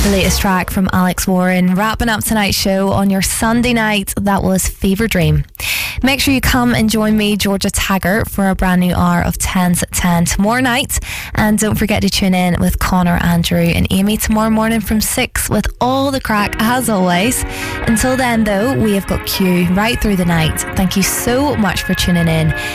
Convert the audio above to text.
The latest track from Alex Warren, wrapping up tonight's show on your Sunday night. That was Fever Dream. Make sure you come and join me, Georgia Taggart, for a brand new hour of 10s at 10 tomorrow night. And don't forget to tune in with Connor, Andrew and Amy tomorrow morning from 6 with all the crack as always. Until then though, we have got Q right through the night. Thank you so much for tuning in.